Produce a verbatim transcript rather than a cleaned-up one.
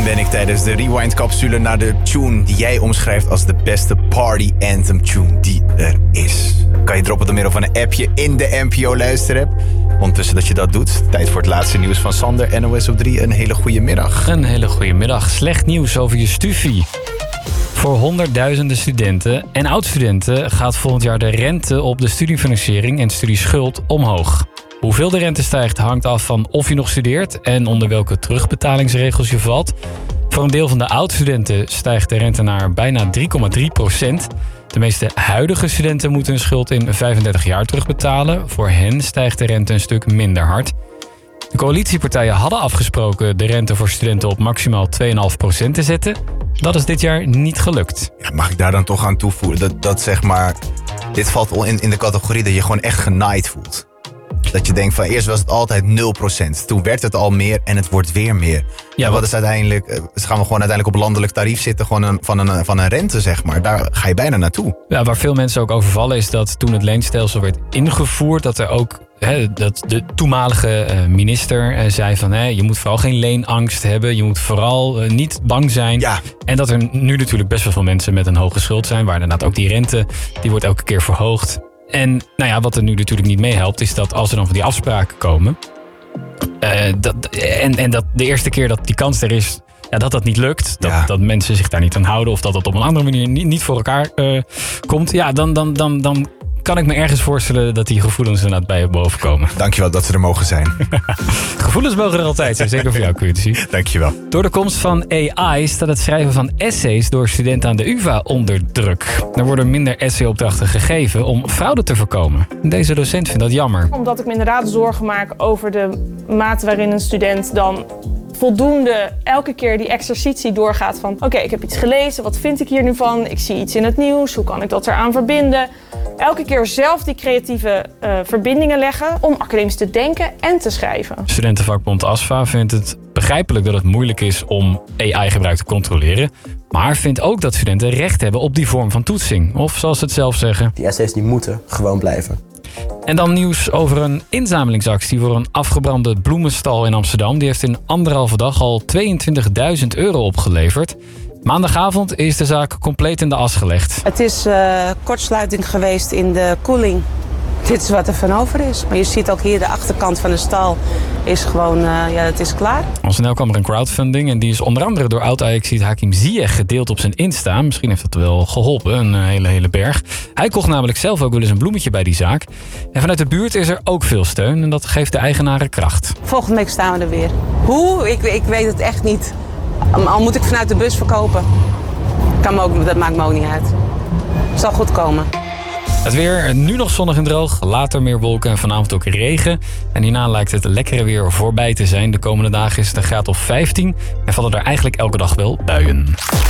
ben ik tijdens de Rewind-capsule naar de tune die jij omschrijft als de beste party anthem tune die er is. Kan je droppen door middel van een appje in de N P O luisterapp. Ondertussen dat je dat doet, tijd voor het laatste nieuws van Sander, N O S op drie. Een hele goede middag. Een hele goede middag. Slecht nieuws over je stufie. Voor honderdduizenden studenten en oud-studenten gaat volgend jaar de rente op de studiefinanciering en studieschuld omhoog. Hoeveel de rente stijgt hangt af van of je nog studeert en onder welke terugbetalingsregels je valt. Voor een deel van de oud-studenten stijgt de rente naar bijna drie komma drie procent. De meeste huidige studenten moeten hun schuld in vijfendertig jaar terugbetalen. Voor hen stijgt de rente een stuk minder hard. De coalitiepartijen hadden afgesproken de rente voor studenten op maximaal twee komma vijf procent te zetten. Dat is dit jaar niet gelukt. Ja, mag ik daar dan toch aan toevoegen? Dat, dat zeg maar, dit valt in, in de categorie dat je gewoon echt genaaid voelt. Dat je denkt van eerst was het altijd nul procent. Toen werd het al meer en het wordt weer meer. Ja, wat, wat is uiteindelijk? Dus gaan we gewoon uiteindelijk op landelijk tarief zitten gewoon een, van, een, van een rente, zeg maar. Daar ga je bijna naartoe. Ja, waar veel mensen ook over vallen is dat toen het leenstelsel werd ingevoerd, dat er ook He, dat de toenmalige uh, minister uh, zei van he, je moet vooral geen leenangst hebben. Je moet vooral uh, niet bang zijn. Ja. En dat er nu natuurlijk best wel veel mensen met een hoge schuld zijn. Waar inderdaad ook die rente, die wordt elke keer verhoogd. En nou ja, wat er nu natuurlijk niet meehelpt is dat als er dan van die afspraken komen. Uh, dat, en, en dat de eerste keer dat die kans er is, ja, dat dat niet lukt. Dat, ja. dat mensen zich daar niet aan houden. Of dat dat op een andere manier niet, niet voor elkaar uh, komt. Ja, dan, dan, dan, dan kan ik me ergens voorstellen dat die gevoelens inderdaad bij je boven komen. Dankjewel dat ze er mogen zijn. Gevoelens mogen er altijd zijn, zeker voor jou, Quincy. Dankjewel. Door de komst van A I staat het schrijven van essays door studenten aan de U vA onder druk. Er worden minder essayopdrachten gegeven om fraude te voorkomen. Deze docent vindt dat jammer. Omdat ik me inderdaad zorgen maak over de mate waarin een student dan voldoende elke keer die exercitie doorgaat van oké, okay, ik heb iets gelezen, wat vind ik hier nu van? Ik zie iets in het nieuws, hoe kan ik dat eraan verbinden? Elke keer zelf die creatieve uh, verbindingen leggen om academisch te denken en te schrijven. Studentenvakbond A S F A vindt het begrijpelijk dat het moeilijk is om A I-gebruik te controleren, maar vindt ook dat studenten recht hebben op die vorm van toetsing. Of zoals ze het zelf zeggen, die essays die moeten gewoon blijven. En dan nieuws over een inzamelingsactie voor een afgebrande bloemenstal in Amsterdam. Die heeft in anderhalve dag al tweeëntwintigduizend euro opgeleverd. Maandagavond is de zaak compleet in de as gelegd. Het is uh, kortsluiting geweest in de koeling. Dit is wat er van over is. Maar je ziet ook hier de achterkant van de stal is gewoon, uh, ja, het is klaar. Al snel kwam er een crowdfunding en die is onder andere door oud-Ajaxiet Hakim Ziyech gedeeld op zijn Insta. Misschien heeft dat wel geholpen, een hele, hele berg. Hij kocht namelijk zelf ook wel eens een bloemetje bij die zaak. En vanuit de buurt is er ook veel steun en dat geeft de eigenaren kracht. Volgende week staan we er weer. Hoe? Ik, ik weet het echt niet. Al moet ik vanuit de bus verkopen. Kan me ook, dat maakt me ook niet uit. Het zal goed komen. Het weer, nu nog zonnig en droog, later meer wolken en vanavond ook regen. En hierna lijkt het lekkere weer voorbij te zijn. De komende dagen is het een graad of vijftien en vallen er eigenlijk elke dag wel buien.